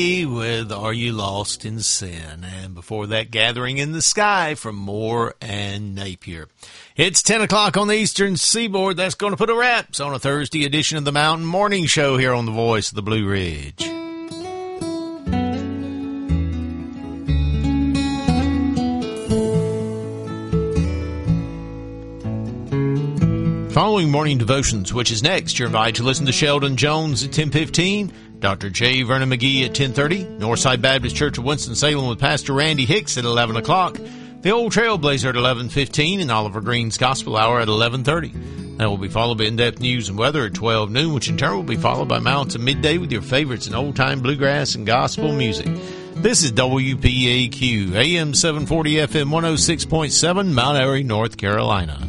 with Are You Lost in Sin? And before that, Gathering in the Sky from Moore and Napier. It's 10 o'clock on the Eastern Seaboard. That's going to put a wrap on a Thursday edition of the Mountain Morning Show here on the Voice of the Blue Ridge. Following morning devotions, which is next, you're invited to listen to Sheldon Jones at 10:15, Dr. J. Vernon McGee at 10:30, Northside Baptist Church of Winston-Salem with Pastor Randy Hicks at 11 o'clock, the Old Trailblazer at 11:15, and Oliver Green's Gospel Hour at 11:30. That will be followed by in-depth news and weather at 12 noon, which in turn will be followed by Mountain Midday with your favorites in old-time bluegrass and gospel music. This is WPAQ, AM 740, FM 106.7, Mount Airy, North Carolina.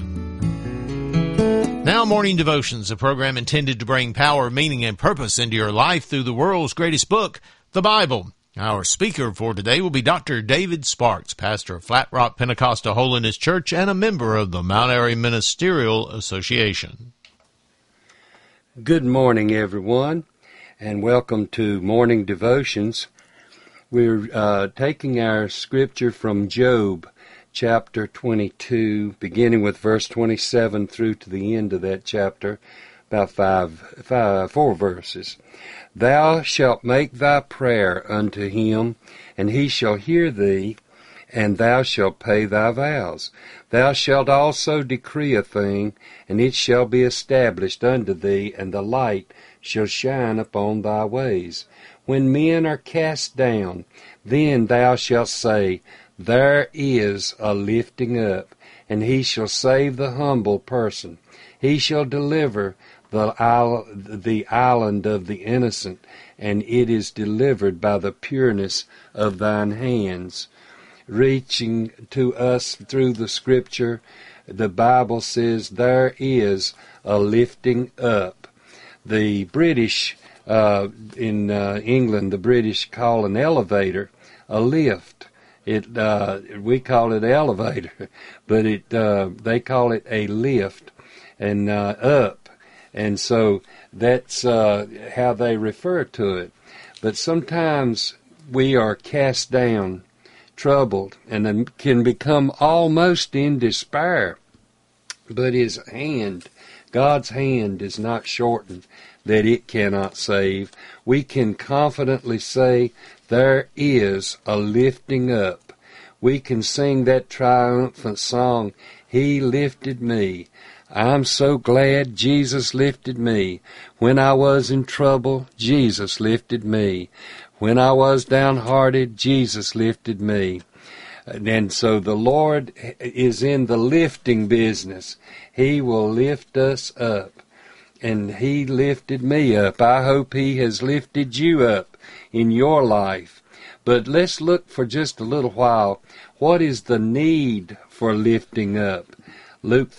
Now, Morning Devotions, a program intended to bring power, meaning, and purpose into your life through the world's greatest book, the Bible. Our speaker for today will be Dr. David Sparks, pastor of Flat Rock Pentecostal Holiness Church and a member of the Mount Airy Ministerial Association. Good morning, everyone, and welcome to Morning Devotions. We're taking our scripture from Job, chapter 22, beginning with verse 27 through to the end of that chapter, about four verses. Thou shalt make thy prayer unto him, and he shall hear thee, and thou shalt pay thy vows. Thou shalt also decree a thing, and it shall be established unto thee, and the light shall shine upon thy ways. When men are cast down, then thou shalt say, There is a lifting up, and he shall save the humble person. He shall deliver the island of the innocent, and it is delivered by the pureness of thine hands. Reaching to us through the Scripture, the Bible says there is a lifting up. The British, in England, the British call an elevator a lift. We call it elevator, but they call it a lift and up, and so that's how they refer to it. But sometimes we are cast down, troubled, and can become almost in despair. But His hand, God's hand, is not shortened that it cannot save. We can confidently say, there is a lifting up. We can sing that triumphant song, He lifted me. I'm so glad Jesus lifted me. When I was in trouble, Jesus lifted me. When I was downhearted, Jesus lifted me. And so the Lord is in the lifting business. He will lift us up. And He lifted me up. I hope He has lifted you up in your life. But let's look for just a little while. What is the need for lifting up? Luke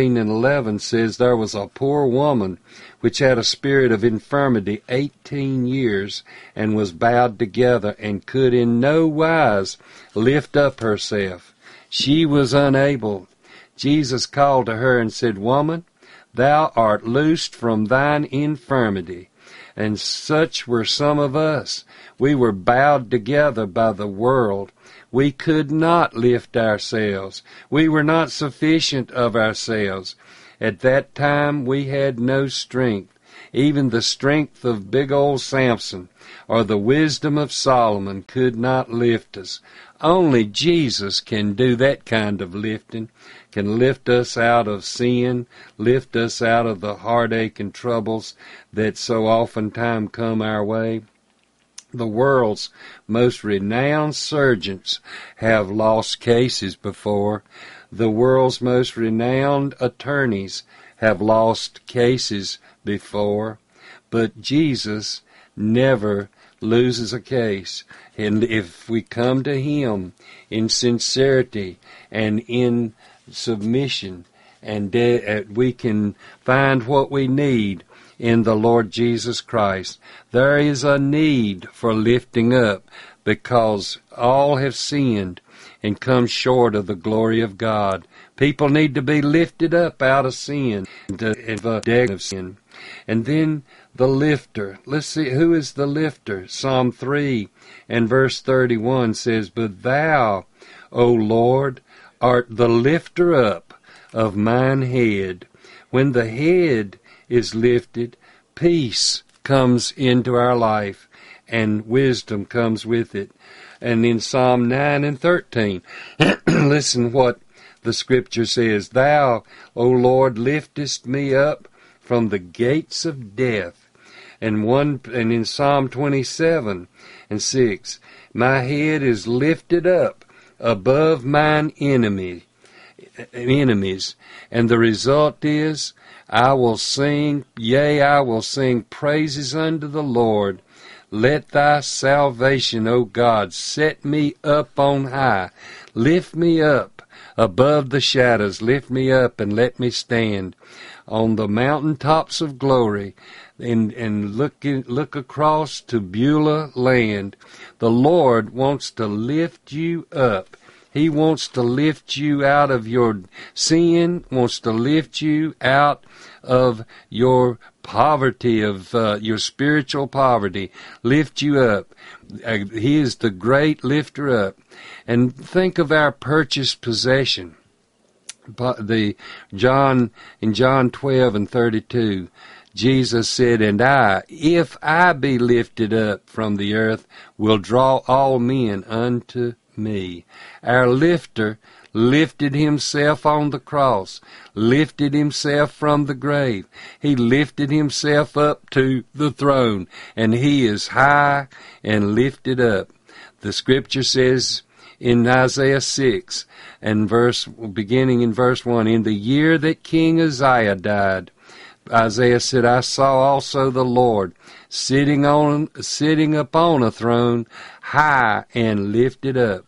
13:11 says, There was a poor woman which had a spirit of infirmity 18 years, and was bowed together, and could in no wise lift up herself. She was unable. Jesus called to her and said, Woman, thou art loosed from thine infirmity. And such were some of us. We were bowed together by the world. We could not lift ourselves. We were not sufficient of ourselves. At that time we had no strength. Even the strength of big old Samson or the wisdom of Solomon could not lift us. Only Jesus can do that kind of lifting, can lift us out of sin, lift us out of the heartache and troubles that so oftentimes come our way. The world's most renowned surgeons have lost cases before. The world's most renowned attorneys have lost cases before. But Jesus never loses a case. And if we come to Him in sincerity and in submission, and we can find what we need in the Lord Jesus Christ. There is a need for lifting up, because all have sinned and come short of the glory of God. People need to be lifted up out of sin, of sin. And then the lifter. Let's see, who is the lifter? Psalm 3 and verse 31 says, "But thou, O Lord, art the lifter up of mine head." When the head is lifted, peace comes into our life, and wisdom comes with it. And in Psalm 9 and 13, listen what the Scripture says, "Thou, O Lord, liftest me up from the gates of death." And in Psalm 27 and 6, "My head is lifted up above mine enemies." And the result is, I will sing praises unto the Lord. Let thy salvation, O God, set me up on high. Lift me up above the shadows. Lift me up and let me stand on the mountaintops of glory and look across to Beulah land. The Lord wants to lift you up. He wants to lift you out of your sin, wants to lift you out of your poverty, of your spiritual poverty. Lift you up. He is the great lifter up. And think of our purchased possession. In John 12 and 32, Jesus said, "And I, if I be lifted up from the earth, will draw all men unto me." Our lifter lifted himself on the cross, lifted himself from the grave. He lifted himself up to the throne, and he is high and lifted up. The Scripture says in Isaiah 6, and beginning in verse 1, "In the year that King Uzziah died," Isaiah said, "I saw also the Lord sitting upon a throne, high and lifted up."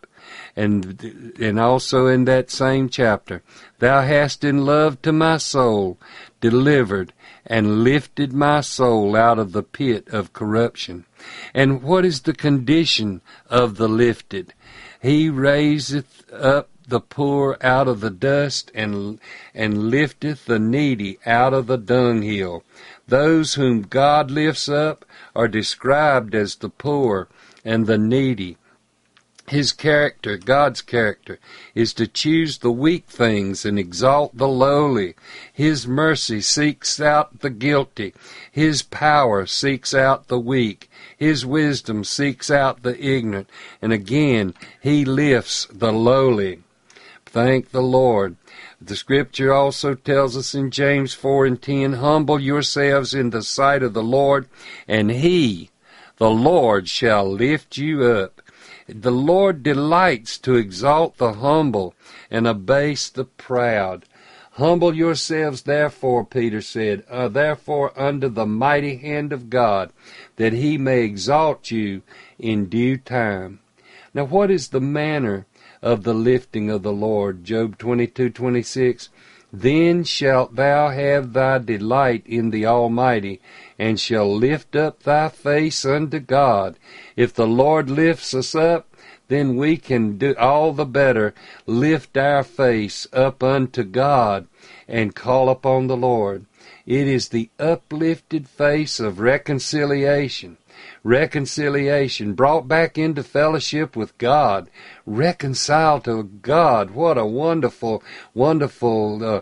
And also in that same chapter, "Thou hast in love to my soul delivered and lifted my soul out of the pit of corruption." And what is the condition of the lifted? He raiseth up the poor out of the dust and lifteth the needy out of the dunghill. Those whom God lifts up are described as the poor and the needy. His character, God's character, is to choose the weak things and exalt the lowly. His mercy seeks out the guilty. His power seeks out the weak. His wisdom seeks out the ignorant. And again, He lifts the lowly. Thank the Lord. The Scripture also tells us in James 4 and 10, "Humble yourselves in the sight of the Lord, and He, the Lord, shall lift you up." The Lord delights to exalt the humble and abase the proud. "Humble yourselves, therefore," Peter said, "therefore under the mighty hand of God, that He may exalt you in due time." Now what is the manner of the lifting of the Lord? Job 22:26, "Then shalt thou have thy delight in the Almighty, and shall lift up thy face unto God." If the Lord lifts us up, then we can do all the better lift our face up unto God and call upon the Lord. It is the uplifted face of reconciliation. Reconciliation, brought back into fellowship with God, reconciled to God. What a wonderful, wonderful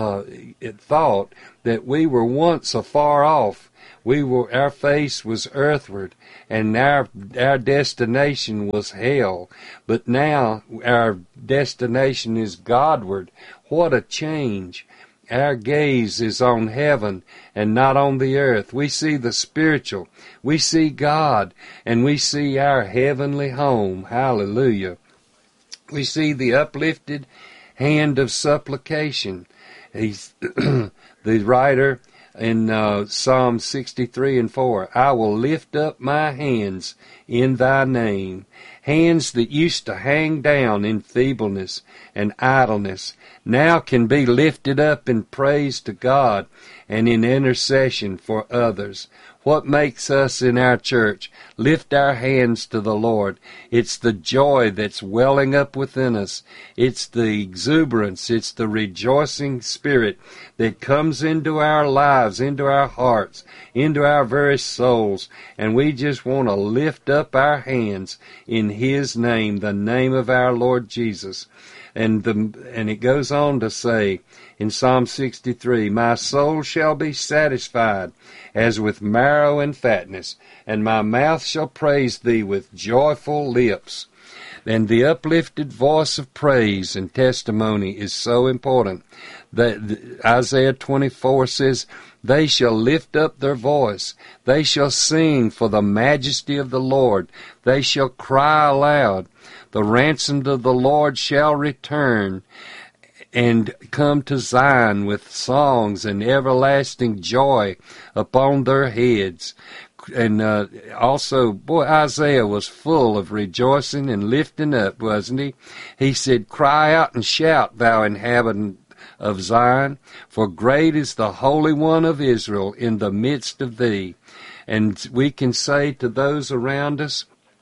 thought that we were once afar off. Our face was earthward, and our destination was hell. But now our destination is Godward. What a change! Our gaze is on heaven and not on the earth. We see the spiritual. We see God, and we see our heavenly home. Hallelujah. We see the uplifted hand of supplication. The writer in Psalm 63 and 4, "I will lift up my hands in thy name." Hands that used to hang down in feebleness and idleness now can be lifted up in praise to God and in intercession for others. What makes us in our church lift our hands to the Lord? It's the joy that's welling up within us. It's the exuberance. It's the rejoicing spirit that comes into our lives, into our hearts, into our very souls. And we just want to lift up our hands in His name, the name of our Lord Jesus. And it goes on to say in Psalm 63, "My soul shall be satisfied as with marrow and fatness, and my mouth shall praise Thee with joyful lips." And the uplifted voice of praise and testimony is so important. That Isaiah 24 says, "They shall lift up their voice. They shall sing for the majesty of the Lord. They shall cry aloud. The ransomed of the Lord shall return and come to Zion with songs and everlasting joy upon their heads." And also, Isaiah was full of rejoicing and lifting up, wasn't he? He said, "Cry out and shout, thou inhabitant of Zion, for great is the Holy One of Israel in the midst of thee." And we can say to those around us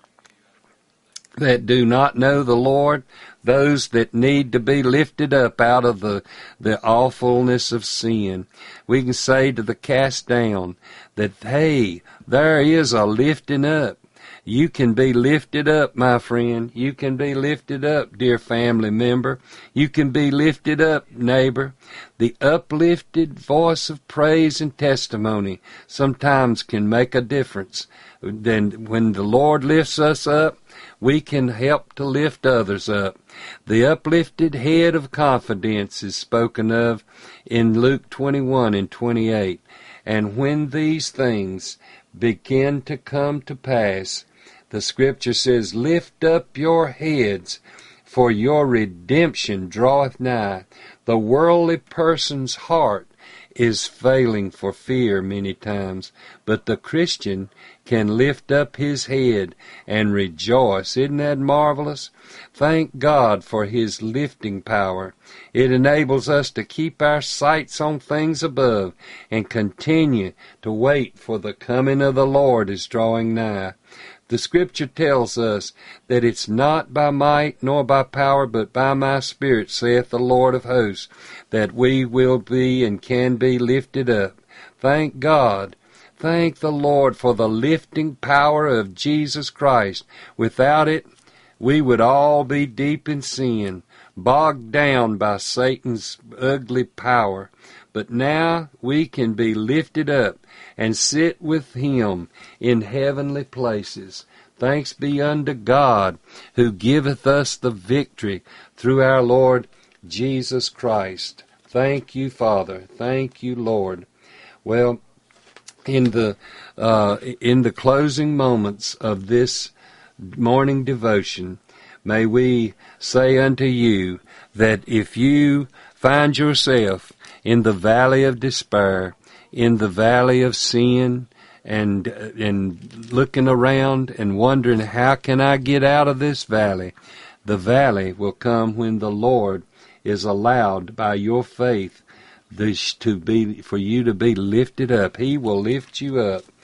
that do not know the Lord, those that need to be lifted up out of the awfulness of sin, we can say to the cast down that, hey, there is a lifting up. You can be lifted up, my friend. You can be lifted up, dear family member. You can be lifted up, neighbor. The uplifted voice of praise and testimony sometimes can make a difference. Then when the Lord lifts us up, we can help to lift others up. The uplifted head of confidence is spoken of in Luke 21 and 28. "And when these things begin to come to pass," the Scripture says, "lift up your heads, for your redemption draweth nigh." The worldly person's heart is failing for fear many times, but the Christian can lift up his head and rejoice. Isn't that marvelous? Thank God for His lifting power. It enables us to keep our sights on things above and continue to wait, for the coming of the Lord is drawing nigh. The Scripture tells us that it's not by might nor by power, but by my Spirit, saith the Lord of hosts, that we will be and can be lifted up. Thank God. Thank the Lord for the lifting power of Jesus Christ. Without it, we would all be deep in sin, bogged down by Satan's ugly power. But now we can be lifted up and sit with Him in heavenly places. Thanks be unto God, who giveth us the victory through our Lord Jesus Christ. Thank you, Father. Thank you, Lord. Well, in the closing moments of this morning devotion, may we say unto you that if you find yourself in the valley of despair, in the valley of sin, and looking around and wondering, how can I get out of this valley? The valley will come when the Lord is allowed by your faith for you to be lifted up. He will lift you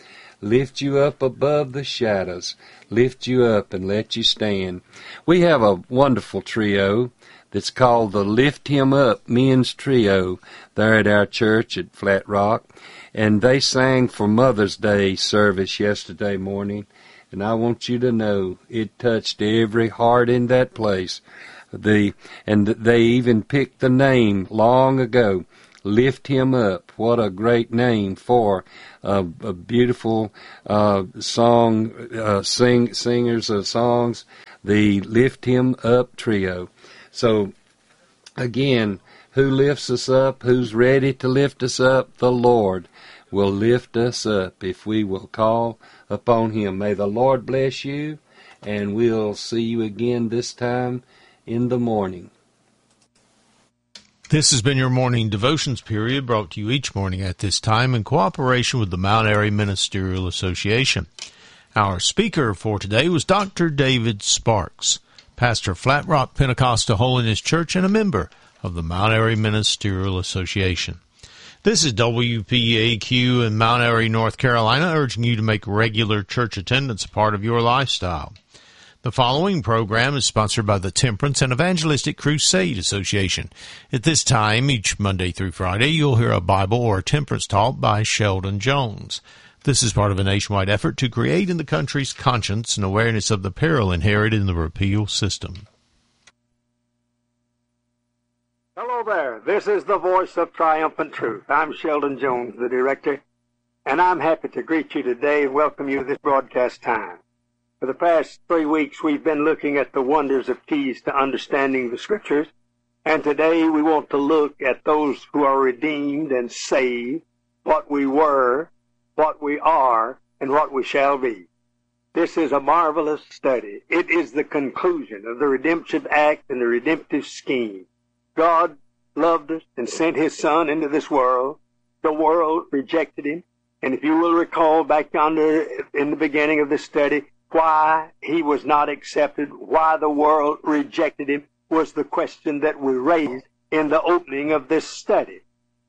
up above the shadows, lift you up and let you stand. We have a wonderful trio that's called the Lift Him Up Men's Trio there at our church at Flat Rock, and they sang for Mother's Day service yesterday morning, and I want you to know it touched every heart in that place. They even picked the name long ago, Lift Him Up. What a great name for a beautiful singers of songs, the Lift Him Up Trio. So, again, who lifts us up? Who's ready to lift us up? The Lord will lift us up if we will call upon Him. May the Lord bless you, and we'll see you again this time in the morning. This has been your morning devotions period, brought to you each morning at this time in cooperation with the Mount Airy Ministerial Association. Our speaker for today was Dr. David Sparks, pastor of Flat Rock Pentecostal Holiness Church and a member of the Mount Airy Ministerial Association. This is WPAQ in Mount Airy, North Carolina, urging you to make regular church attendance a part of your lifestyle. The following program is sponsored by the Temperance and Evangelistic Crusade Association. At this time, each Monday through Friday, you'll hear a Bible or a temperance talk by Sheldon Jones. This is part of a nationwide effort to create in the country's conscience and awareness of the peril inherent in the repeal system. Hello there. This is the voice of triumphant truth. I'm Sheldon Jones, the director, and I'm happy to greet you today and welcome you to this broadcast time. For the past 3 weeks, we've been looking at the wonders of keys to understanding the Scriptures, and today we want to look at those who are redeemed and saved, what we were, what we are, and what we shall be. This is a marvelous study. It is the conclusion of the redemptive act and the redemptive scheme. God loved us and sent His Son into this world. The world rejected Him, and if you will recall back yonder in the beginning of this study, why He was not accepted, why the world rejected Him, was the question that we raised in the opening of this study.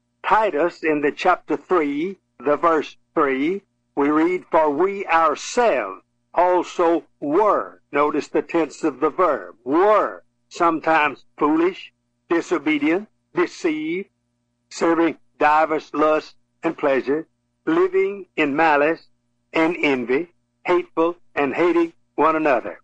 Titus, in the chapter 3, the verse 3, we read, "For we ourselves also were," notice the tense of the verb, were, sometimes foolish, disobedient, deceived, serving divers lusts and pleasures, living in malice and envy, hateful and hating one another.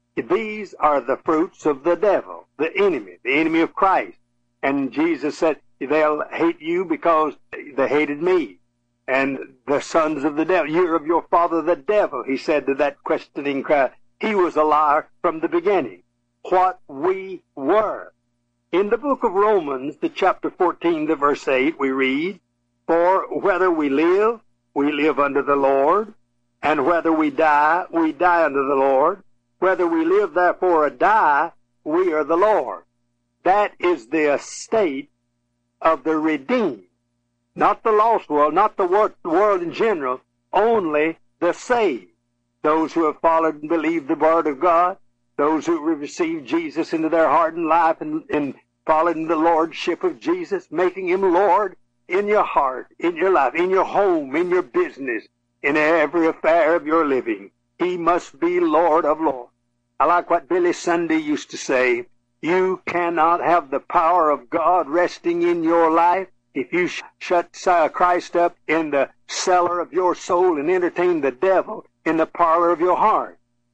These are the fruits of the devil, the enemy of Christ. And Jesus said, they'll hate you because they hated me. And the sons of the devil, you're of your father the devil, he said to that questioning crowd. He was a liar from the beginning. What we were. In the book of Romans, the chapter 14, the verse 8, we read, "For whether we live under the Lord, and whether we die under the Lord. Whether we live, therefore, or die, we are the Lord." That is the estate of the redeemed. Not the lost world, not the world in general, only the saved. Those who have followed and believed the Word of God, those who have received Jesus into their heart and life and followed in the Lordship of Jesus, making Him Lord in your heart, in your life, in your home, in your business, in every affair of your living. He must be Lord of Lords. I like what Billy Sunday used to say. You cannot have the power of God resting in your life if you shut Christ up in the cellar of your soul and entertain the devil in the parlor of your heart.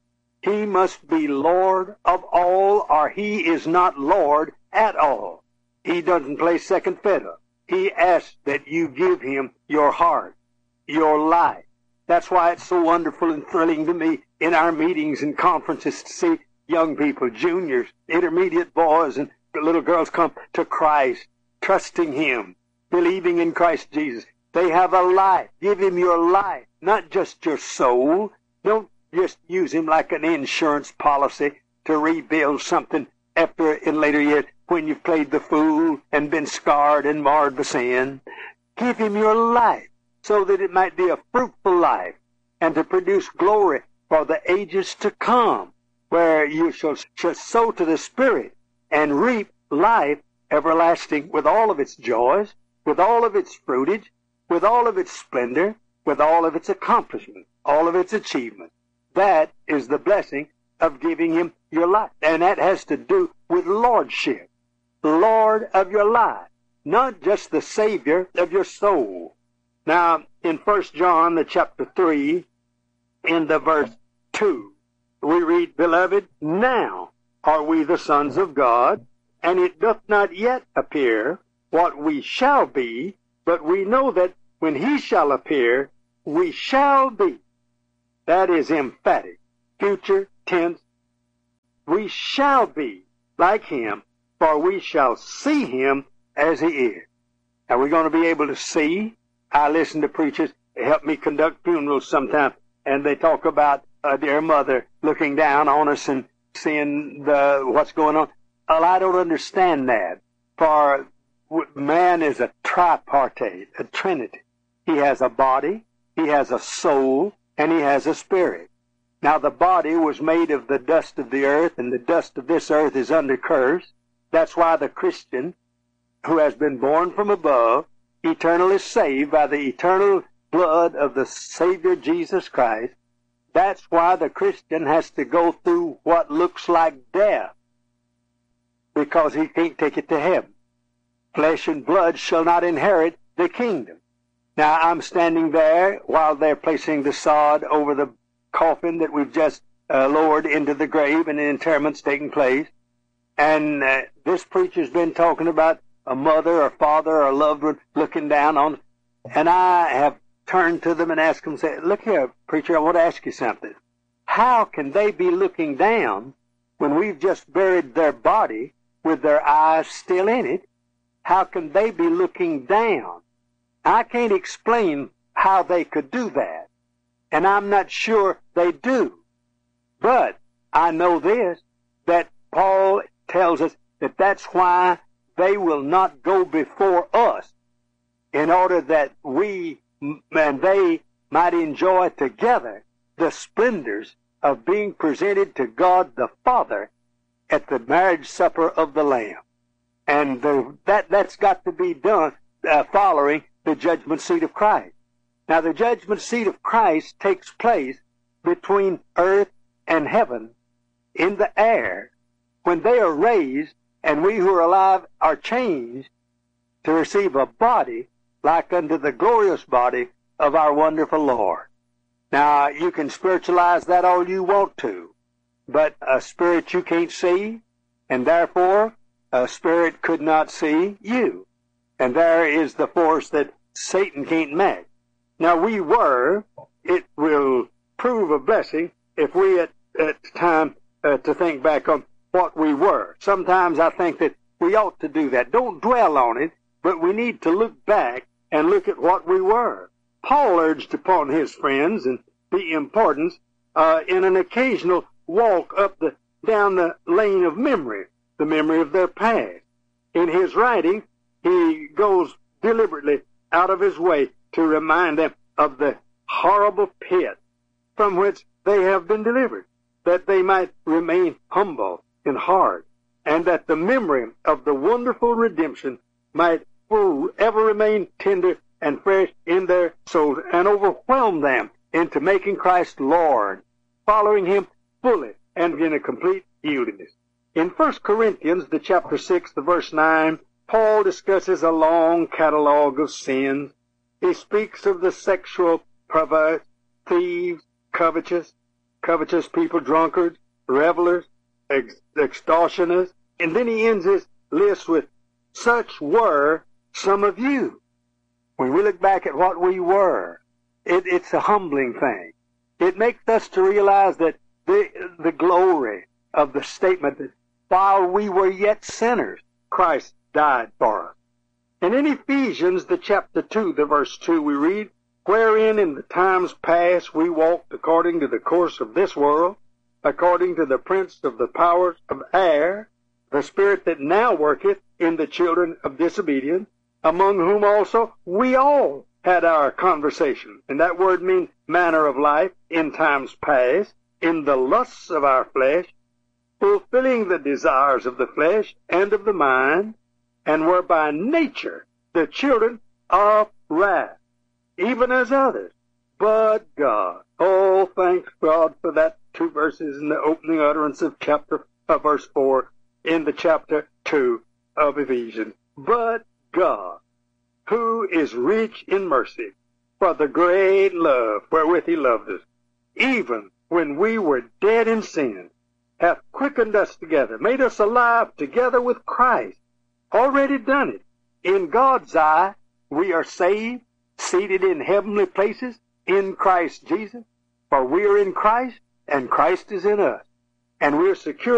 He must be Lord of all, or He is not Lord at all. He doesn't play second fiddle. He asks that you give Him your heart, your life. That's why it's so wonderful and thrilling to me in our meetings and conferences to see young people, juniors, intermediate boys, and little girls come to Christ, trusting Him, believing in Christ Jesus. They have a life. Give Him your life, not just your soul. Don't just use Him like an insurance policy to rebuild something in later years when you've played the fool and been scarred and marred by sin. Give Him your life, so that it might be a fruitful life, and to produce glory for the ages to come, where you shall sow to the Spirit and reap life everlasting with all of its joys, with all of its fruitage, with all of its splendor, with all of its accomplishments, all of its achievements. That is the blessing of giving Him your life. And that has to do with lordship. Lord of your life, not just the Savior of your soul. Now, in 1 John, the chapter 3, in the verse 2, we read, "Beloved, now are we the sons of God, and it doth not yet appear what we shall be, but we know that when He shall appear, we shall be." That is emphatic, future tense. We shall be like Him, for we shall see Him as He is. Are we going to be able to see? I listen to preachers, they help me conduct funerals sometimes, and they talk about a dear mother looking down on us and seeing what's going on. Well, I don't understand that, for man is a tripartite, a trinity. He has a body, he has a soul, and he has a spirit. Now, the body was made of the dust of the earth, and the dust of this earth is under curse. That's why the Christian who has been born from above eternally saved by the eternal blood of the Savior Jesus Christ, that's why the Christian has to go through what looks like death, because he can't take it to heaven. Flesh and blood shall not inherit the kingdom. Now, I'm standing there while they're placing the sod over the coffin that we've just lowered into the grave, and the interment's taking place. And this preacher's been talking about a mother or father or a loved one looking down on, and I have turned to them and asked them, say, look here, preacher, I want to ask you something. How can they be looking down when we've just buried their body with their eyes still in it? How can they be looking down? I can't explain how they could do that, and I'm not sure they do. But I know this, that Paul tells us that that's why they will not go before us, in order that we and they might enjoy together the splendors of being presented to God the Father at the marriage supper of the Lamb. And that's got to be done following the judgment seat of Christ. Now, the judgment seat of Christ takes place between earth and heaven in the air when they are raised and we who are alive are changed to receive a body like unto the glorious body of our wonderful Lord. Now, you can spiritualize that all you want to, but a spirit you can't see, and therefore a spirit could not see you. And there is the force that Satan can't match. Now, it will prove a blessing if we at time to think back on what we were. Sometimes I think that we ought to do that. Don't dwell on it, but we need to look back and look at what we were. Paul urged upon his friends and the importance in an occasional walk down the lane of memory, the memory of their past. In his writing, he goes deliberately out of his way to remind them of the horrible pit from which they have been delivered, that they might remain humble in heart, and that the memory of the wonderful redemption might forever remain tender and fresh in their souls, and overwhelm them into making Christ Lord, following him fully and in a complete yieldedness. In 1 Corinthians, the chapter 6, the verse 9, Paul discusses a long catalog of sins. He speaks of the sexual perverse, thieves, covetous people, drunkards, revelers, extortioners, and then he ends his list with, such were some of you. When we look back at what we were, it's a humbling thing. It makes us to realize that the glory of the statement that while we were yet sinners, Christ died for us. And in Ephesians, the chapter 2, the verse 2, we read, wherein in the times past we walked according to the course of this world, according to the prince of the powers of air, the spirit that now worketh in the children of disobedience, among whom also we all had our conversation. And that word means manner of life in times past, in the lusts of our flesh, fulfilling the desires of the flesh and of the mind, and were by nature the children of wrath, even as others. But God, oh, thanks God for that 2 verses in the opening utterance of verse 4 in the chapter 2 of Ephesians. But God, who is rich in mercy, for the great love wherewith he loved us, even when we were dead in sin, hath quickened us together, made us alive together with Christ. Already done it. In God's eye, we are saved, seated in heavenly places in Christ Jesus. For we are in Christ, and Christ is in us. And we are secure